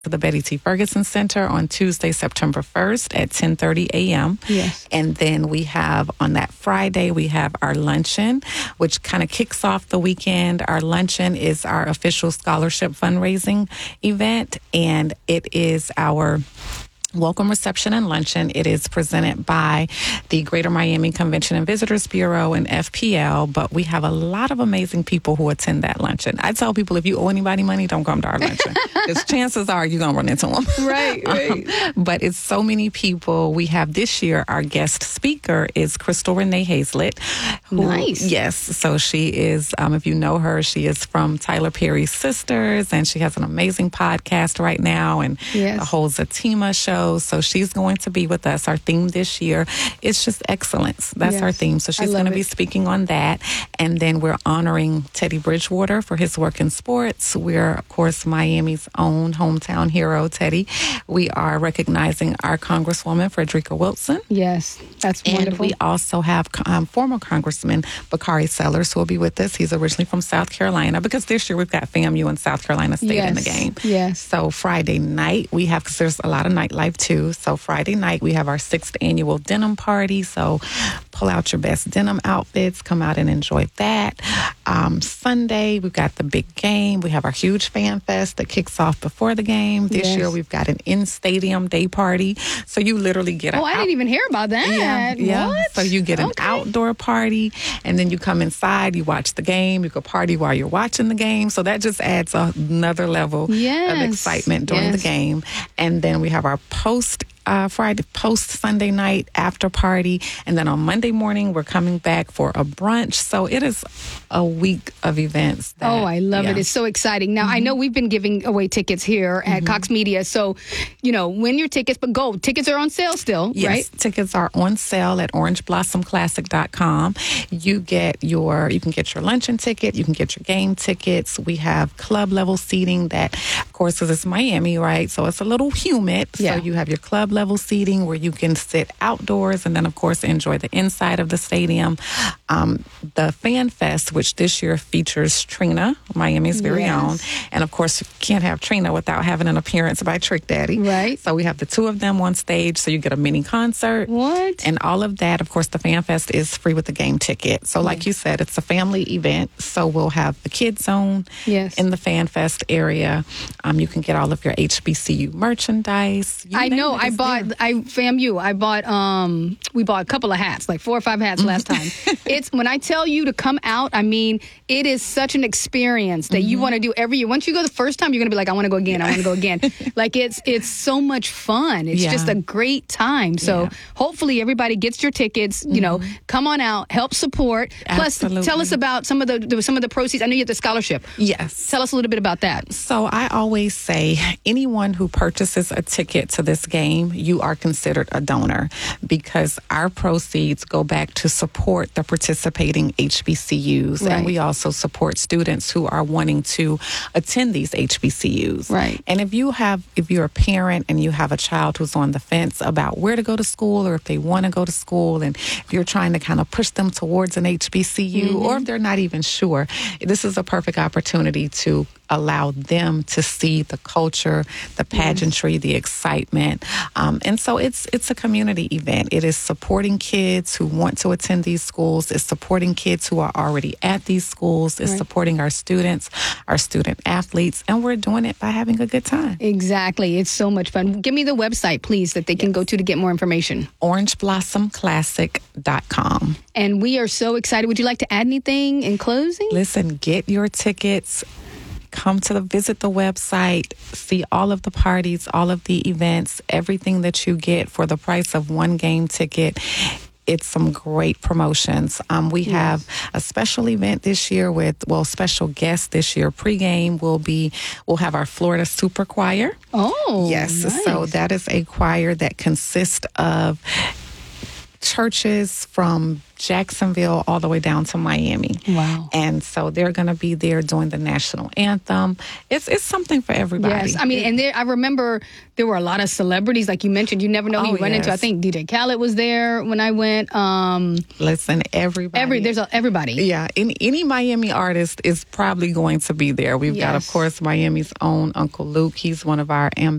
to the Betty T. Ferguson Center on Tuesday, September 1st at 10:30 a.m. Yes. And then we have on that Friday, we have our luncheon, which kind of kicks off the weekend. Our luncheon is our official scholarship fundraising event, and it is our welcome reception and luncheon. It is presented by the Greater Miami Convention and Visitors Bureau and FPL, but we have a lot of amazing people who attend that luncheon. I tell people, if you owe anybody money, don't come to our luncheon, because chances are you're going to run into them. Right. But it's so many people. We have this year, our guest speaker is Crystal Renee Hazlett. Nice. Yes. So she is, if you know her, she is from Tyler Perry's Sisters, and she has an amazing podcast right now, and holds a Tima show. So she's going to be with us. Our theme this year is just excellence. That's our theme. So she's going to be speaking on that. And then we're honoring Teddy Bridgewater for his work in sports. We're, of course, Miami's own hometown hero, Teddy. We are recognizing our Congresswoman, Frederica Wilson. Yes, that's wonderful. And we also have former Congressman Bakari Sellers, who will be with us. He's originally from South Carolina, because this year we've got FAMU and South Carolina State in the game. Yes. So Friday night, we have, because there's a lot of nightlife too. So Friday night, we have our 6th annual denim party. So pull out your best denim outfits, come out and enjoy that. Sunday, we've got the big game. We have our huge fan fest that kicks off before the game. This year, we've got an in-stadium day party. So you literally get I didn't even hear about that. Yeah. What? So you get an outdoor party, and then you come inside, you watch the game, you go party while you're watching the game. So that just adds another level of excitement during the game. And then we have our post Sunday night after party, and then on Monday morning we're coming back for a brunch. So it is a week of events. I love it. It's so exciting. Now I know we've been giving away tickets here at Cox Media, so win your tickets, but go. Tickets are on sale still, right? Yes, tickets are on sale at orangeblossomclassic.com. You can get your luncheon ticket, you can get your game tickets. We have club level seating that, of course, because it's Miami, right? So it's a little humid. So you have your club level seating where you can sit outdoors, and then of course enjoy the inside of the stadium. The Fan Fest, which this year features Trina, Miami's very own, and of course you can't have Trina without having an appearance by Trick Daddy. Right. So we have the two of them on stage, so you get a mini concert. What? And all of that. Of course, the Fan Fest is free with the game ticket. So like you said, it's a family event. So we'll have the kids zone in the Fan Fest area. You can get all of your HBCU merchandise. I know. We bought a couple of hats, like 4 or 5 hats last time. It's when I tell you to come out, I mean, it is such an experience that you want to do every year. Once you go the first time, you're going to be like, I want to go again. I want to go again. Like it's so much fun. It's just a great time. So hopefully everybody gets your tickets, come on out, help support. Absolutely. Plus tell us about some of the proceeds. I know you have the scholarship. Yes. Tell us a little bit about that. So I always say anyone who purchases a ticket to this game, you are considered a donor, because our proceeds go back to support the participating HBCUs. Right. And we also support students who are wanting to attend these HBCUs. Right. And if you're a parent and you have a child who's on the fence about where to go to school, or if they want to go to school, and if you're trying to kind of push them towards an HBCU, or if they're not even sure, this is a perfect opportunity to allow them to see the culture, the pageantry, the excitement. And so it's a community event. It is supporting kids who want to attend these schools. It's supporting kids who are already at these schools. It's supporting our students, our student athletes, and we're doing it by having a good time. Exactly. It's so much fun. Give me the website, please, that they can go to get more information. orangeblossomclassic.com. And we are so excited. Would you like to add anything in closing? Listen, get your tickets. Come visit the website, see all of the parties, all of the events, everything that you get for the price of one game ticket. It's some great promotions. We have a special event this year special guests this year. Pre-game we'll have our Florida Super Choir. Oh, yes. nice. So that is a choir that consists of churches from Jacksonville all the way down to Miami. Wow. And so they're going to be there doing the national anthem. It's something for everybody. Yes. I mean, and I remember there were a lot of celebrities, like you mentioned. You never know who you run into. I think DJ Khaled was there when I went. Listen, everybody. There's everybody. Yeah. Any Miami artist is probably going to be there. We've got, of course, Miami's own Uncle Luke. He's one of our